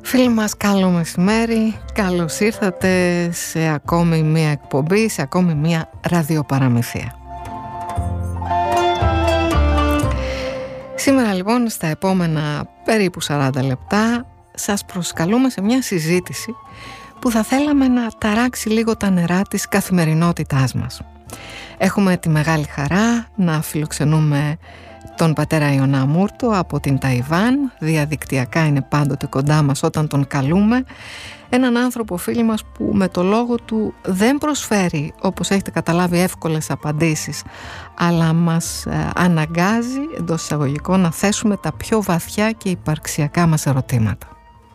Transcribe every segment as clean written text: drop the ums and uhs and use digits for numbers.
Φίλοι μας, καλό μεσημέρι, καλώς ήρθατε σε ακόμη μία εκπομπή, σε ακόμη μία ραδιοπαραμυθία. Σήμερα λοιπόν, στα επόμενα περίπου 40 λεπτά, σας προσκαλούμε σε μια συζήτηση που θα θέλαμε να ταράξει λίγο τα νερά της καθημερινότητάς μας. Έχουμε τη μεγάλη χαρά να φιλοξενούμε τον πατέρα Ιωνά Μούρτο από την Ταϊβάν. Διαδικτυακά είναι πάντοτε κοντά μας όταν τον καλούμε. Έναν άνθρωπο, φίλοι μας, που με το λόγο του δεν προσφέρει, όπως έχετε καταλάβει, εύκολες απαντήσεις, αλλά μας αναγκάζει, εντός εισαγωγικών, να θέσουμε τα πιο βαθιά και υπαρξιακά μας ερωτήματα.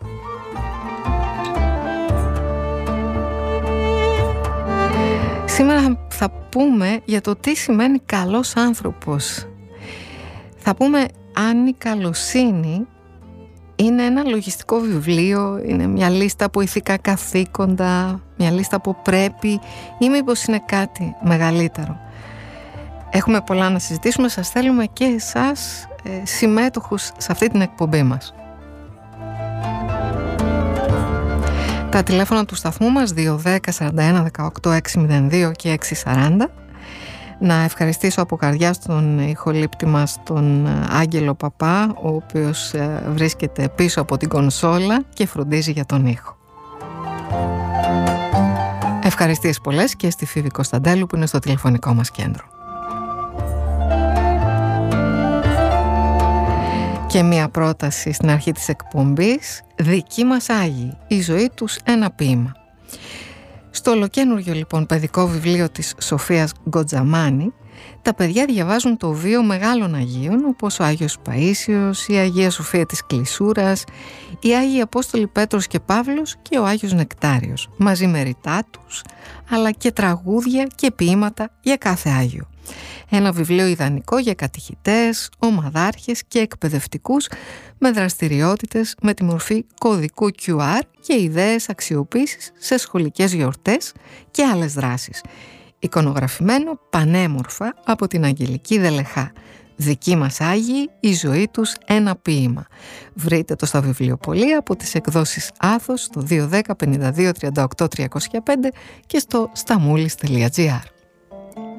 Σήμερα θα πούμε για το τι σημαίνει καλός άνθρωπος. Θα πούμε αν η καλοσύνη είναι ένα λογιστικό βιβλίο, είναι μια λίστα από ηθικά καθήκοντα, μια λίστα από πρέπει, ή μήπως είναι κάτι μεγαλύτερο. Έχουμε πολλά να συζητήσουμε, σας θέλουμε και εσάς συμμέτοχους σε αυτή την εκπομπή μας. Τα τηλέφωνα του σταθμού μας 210 41 18 602 και 640. Να ευχαριστήσω από καρδιά στον ηχολήπτη μας τον Άγγελο Παπά, ο οποίος βρίσκεται πίσω από την κονσόλα και φροντίζει για τον ήχο. Ευχαριστίες πολλές και στη Φίβη Κωνσταντέλου που είναι στο τηλεφωνικό μας κέντρο. Και μία πρόταση στην αρχή της εκπομπής: «Δικοί μας Άγιοι, η ζωή τους ένα ποίημα». Στο ολοκαίνουργιο λοιπόν παιδικό βιβλίο της Σοφίας Γκοτζαμάνη, τα παιδιά διαβάζουν το βίο μεγάλων Αγίων, όπως ο Άγιος Παΐσιος, η Αγία Σοφία της Κλεισούρας, οι Άγιοι Απόστολοι Πέτρος και Παύλος και ο Άγιος Νεκτάριος, μαζί με ρητά τους, αλλά και τραγούδια και ποίηματα για κάθε Άγιο. Ένα βιβλίο ιδανικό για κατηχητές, ομαδάρχες και εκπαιδευτικούς, με δραστηριότητες με τη μορφή κωδικού QR και ιδέες αξιοποίησης σε σχολικές γιορτές και άλλες δράσεις. Εικονογραφημένο πανέμορφα από την Αγγελική Δελεχά. «Δικοί μας Άγιοι, η ζωή τους ένα ποίημα». Βρείτε το στα βιβλιοπωλεία από τις εκδόσεις Άθος στο 210 52 38 305 και στο stamoulis.gr.